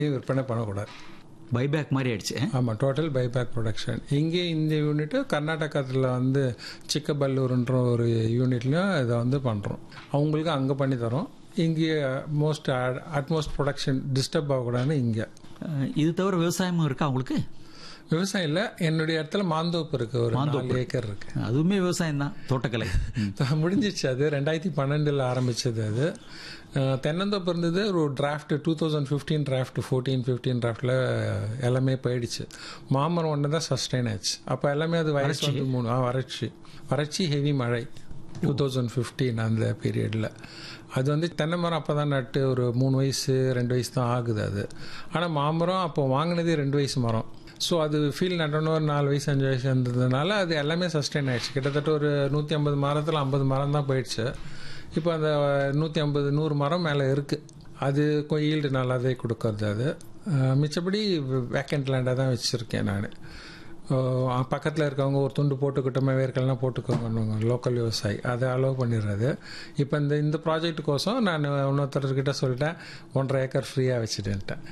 விற்பனை பண்ணக்கூடாது. பைபேக் மாதிரி ஆயிடுச்சு. ஆமாம், டோட்டல் பைபேக் ப்ரொடக்ஷன். இங்கே இந்த யூனிட்டு கர்நாடகத்தில் வந்து சிக்கபல்லூர்ன்ற ஒரு யூனிட்லையும் இதை வந்து பண்ணுறோம். அவங்களுக்கு அங்கே பண்ணி தரோம். இங்கே அட்மோஸ்ட் ப்ரொடக்ஷன் டிஸ்டர்ப் ஆகக்கூடாதுன்னு இங்கே. இது தவிர விவசாயமும் இருக்கா உங்களுக்கு? விவசாயம் இல்லை, என்னுடைய இடத்துல மாந்தோப்பு இருக்குது, ஒரு 4 ஏக்கர் இருக்குது. அதுவுமே விவசாயம் தான், தோட்டக்கலை. முடிஞ்சிச்சு. அது 2012 ஆரம்பிச்சது. அது தென்னந்தோப்பு இருந்தது. ஒரு டிராஃப்ட் 2015 டிராஃப்ட் 14-15 டிராஃப்டில் எல்லாமே போயிடுச்சு. மாமரம் ஒன்று தான் சஸ்டெயின் ஆச்சு. அப்போ எல்லாமே அது வயசு வந்து 3 வறட்சி ஹெவி மழை 2015 அந்த பீரியடில். அது வந்து தென்னை மரம் அப்போ தான் நட்டு ஒரு 3 வயசு 2 வயசு தான் ஆகுது அது. ஆனால் மாமரம் அப்போ வாங்கினதே 2 வயசு மரம். ஸோ அது ஃபீல் நடணும் ஒரு 4 வயசு 5 வயசு இருந்ததுனால அது எல்லாமே சஸ்டெயின் ஆகிடுச்சு. கிட்டத்தட்ட ஒரு 150 மரத்தில் 50 மரம் தான் போயிடுச்சு. இப்போ அந்த 150-100 மரம் மேலே இருக்குது. அது ஈல்டு நல்லாவே கொடுக்கறது. அது மிச்சப்படி வேக்கண்ட் லேண்டாக தான் வச்சுருக்கேன் நான். பக்கத்தில் இருக்கவங்க ஒரு துண்டு போட்டுக்கிட்டோமே, வேர்க்கெல்லாம் போட்டுக்கோங்க, லோக்கல் விவசாயி அதை அலோவ் பண்ணிடுறது. இப்போ இந்த ப்ராஜெக்டுக்கோசம் நான் இன்னொருத்தர்கிட்ட சொல்லிட்டேன், 1.5 ஏக்கர் ஃப்ரீயாக வச்சுட்டேன்ட்டேன்.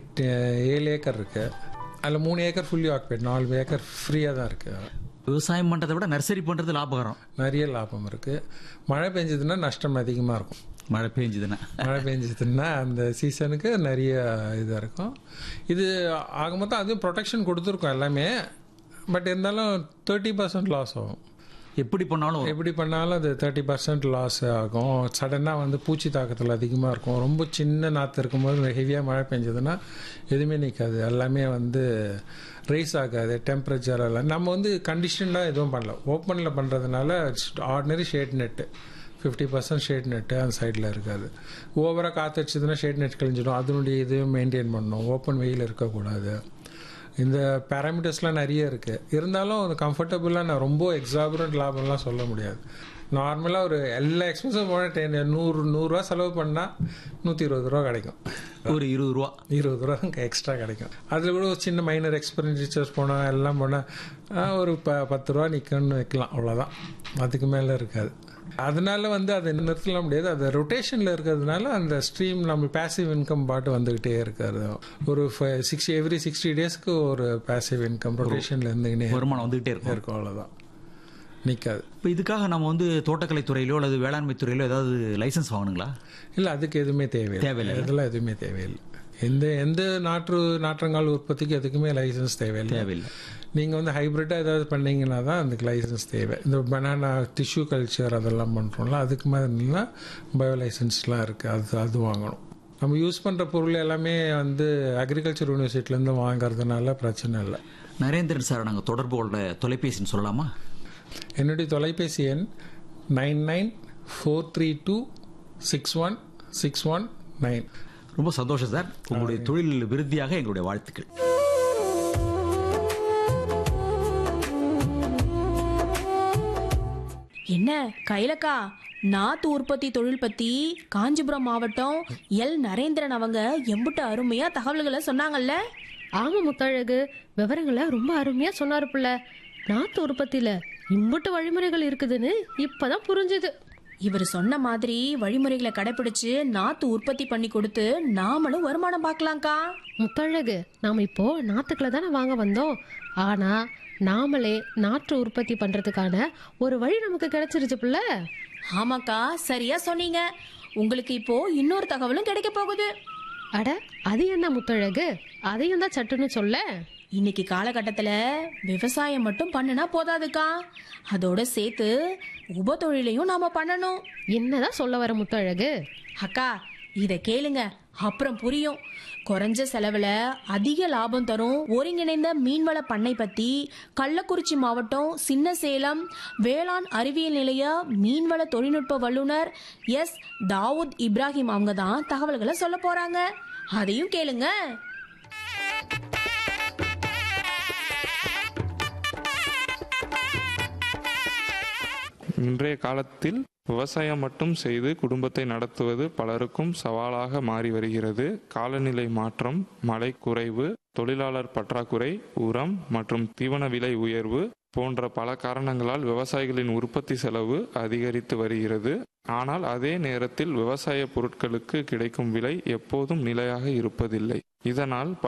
7 ஏக்கர் இருக்குது. அதில் 3 ஏக்கர் ஃபுல்லி ஆக்குபைட், 4 ஏக்கர் ஃப்ரீயாக தான் இருக்குது. விவசாயம் பண்ணுறதை விட நர்சரி பண்ணுறது லாபகரம். நிறைய லாபம் இருக்குது. மழை பெஞ்சதுன்னா நஷ்டம் அதிகமாக இருக்கும். மழை பெஞ்சதுன்னா அந்த சீசனுக்கு நிறைய இதாக இருக்கும். இது ஆக மொத்தம் அதுவும் ப்ரொடெக்ஷன் கொடுத்துருக்கோம் எல்லாமே. பட் இருந்தாலும் 30% லாஸ் ஆகும். எப்படி பண்ணாலும் அது 30% லாஸ் ஆகும். சடனாக வந்து பூச்சி தாக்கத்தில் அதிகமாக இருக்கும். ரொம்ப சின்ன நாற்று இருக்கும்போது ஹெவியாக மழை பெஞ்சதுன்னா எதுவுமே நிற்காது, எல்லாமே வந்து ரைஸ் ஆகாது. டெம்பரேச்சர் எல்லாம் நம்ம வந்து கண்டிஷனாக எதுவும் பண்ணல. ஓப்பனில் பண்ணுறதுனால ordinary shade net 50% shade net அந்த சைடில் இருக்காது. ஓவராக காற்று வச்சதுன்னா ஷேட் நெட் கழிஞ்சிடும். அதனுடைய இதுவும் மெயின்டைன் பண்ணணும். ஓப்பன் வெயில் இருக்கக்கூடாது. இந்த பேராமீட்டர்ஸ்லாம் நிறைய இருக்குது. இருந்தாலும் அது கம்ஃபர்டபுளாக நான் ரொம்ப எக்ஸாபரண்ட் லாபம்லாம் சொல்ல முடியாது. நார்மலாக ஒரு எல்லா எக்ஸ்பென்ஸும் போனால் 100 ரூபா செலவு பண்ணால் 120 ரூபா கிடைக்கும். ஒரு 20 ரூபா எக்ஸ்ட்ரா கிடைக்கும். அதில் கூட ஒரு சின்ன மைனர் எக்ஸ்பெண்டிச்சர்ஸ் போனால் எல்லாம் போனால் ஒரு 10 ரூபா நிற்கணும்னு வைக்கலாம், அவ்வளோதான். அதுக்கு மேலே இருக்காது. அதனால வந்து அதை நிறுத்தலாம் முடியாது. அது ரொட்டேஷனில் இருக்கிறதுனால அந்த ஸ்ட்ரீம் நம்ம பேசிவ் இன்கம் பாட்டு வந்துக்கிட்டே இருக்காது. ஒரு எவ்ரி 60 டேஸ்க்கு ஒரு பேசிவ் இன்கம் ரொட்டேஷனில் இருந்துக்கிட்டே வருமானம் வந்துகிட்டே இருக்கும். அவ்வளோதான், நிற்காது. இப்போ இதுக்காக நம்ம வந்து தோட்டக்கலை துறையிலோ அல்லது வேளாண்மை துறையிலோ ஏதாவது லைசன்ஸ் வாங்கணுங்களா? இல்லை, அதுக்கு எதுவுமே தேவையில்லை. இதெல்லாம் எதுவுமே தேவையில்லை. எந்த நாற்றங்கால் உற்பத்திக்கு எதுக்குமே லைசன்ஸ் தேவையில்லை. நீங்கள் வந்து ஹைப்ரிட்டாக ஏதாவது பண்ணிங்கன்னா தான் அதுக்கு லைசன்ஸ் தேவை. இந்த பனானா டிஷ்யூ கல்ச்சர் அதெல்லாம் பண்ணுறோம்ல, அதுக்கு மாதிரிலாம் பயோ லைசன்ஸ்லாம் இருக்குது. அது வாங்கணும். நம்ம யூஸ் பண்ணுற பொருள் எல்லாமே வந்து அக்ரிகல்ச்சர் யூனிவர்சிட்டிலேருந்து வாங்கிறதுனால பிரச்சனை இல்லை. நரேந்திரன் சார், நாங்கள் தொடர்பு கொள்ள தொலைபேசின்னு சொல்லலாமா? என்னுடைய தொலைபேசி எண் 9943261619. ரொம்ப சந்தோஷம் சார். உங்களுடைய தொழில் விருத்தியாக எங்களுடைய வாழ்த்துக்கள். என்ன கைலக்கா, நாத்து உற்பத்தி தொழில் பத்தி காஞ்சிபுரம் மாவட்டம் நரேந்திரன் அவங்க எம்பிட்டு அருமையா தகவல்களை சொன்னாங்கல்ல? ஆமா முத்தழகு, விவரங்களை ரொம்ப அருமையா சொன்னாரு புள்ள. நாத்து உற்பத்தியில இம்புட்டு வழிமுறைகள் இருக்குதுன்னு இப்பதான் புரிஞ்சுது. இவர் சொன்ன மாதிரி வழிமுறைகளை கடைபிடிச்சு நாத்து உற்பத்தி பண்ணி கொடுத்து நாமளும் வருமானம் பார்க்கலாம்க்கா. முத்தழகு, நாம இப்போ நாத்துக்களை தானே வாங்க வந்தோம். ஆனா நாமளே நாற்று உற்பத்தி பண்றதுக்கான ஒரு வழி நமக்கு கிடைச்சிருச்சு புள்ள. ஆமாக்கா, சரியா சொன்னீங்க. உங்களுக்கு இப்போ இன்னொரு தகவலும் கிடைக்க போகுது. அட, அது என்ன முத்தழகு? அதையும் தான் சட்டுன்னு சொல்ல. இன்னைக்கு காலகட்டத்துல விவசாயம் மட்டும் பண்ணுனா போதாதுக்கா, அதோட சேர்த்து உப தொழிலையும் நாம பண்ணணும். என்னதான் சொல்ல வர முத்தழகு? அக்கா, இத கேளுங்க, அப்புறம் புரியும். குறைஞ்ச செலவுல அதிக லாபம் தரும் ஒருங்கிணைந்த மீன்வள பண்ணை பத்தி கள்ளக்குறிச்சி மாவட்டம் சின்னசேலம் வேளாண் அறிவியல் நிலைய மீன்வள தொழில்நுட்ப வல்லுநர் தாவூத் இப்ராஹிம் அவங்க தான் தகவல்களை சொல்ல போறாங்க. அதையும் கேளுங்க. இன்றைய காலத்தில் விவசாயம் மட்டும் செய்து குடும்பத்தை நடத்துவது பலருக்கும் சவாலாக மாறி வருகிறது. காலநிலை மாற்றம், மழை குறைவு, தொழிலாளர் பற்றாக்குறை, உரம் மற்றும் தீவன விலை உயர்வு போன்ற பல காரணங்களால் விவசாயிகளின் உற்பத்தி செலவு அதிகரித்து வருகிறது. ஆனால் அதே நேரத்தில் விவசாய பொருட்களுக்கு கிடைக்கும் விலை எப்போதும் நிலையாக இருப்பதில்லை. இதனால்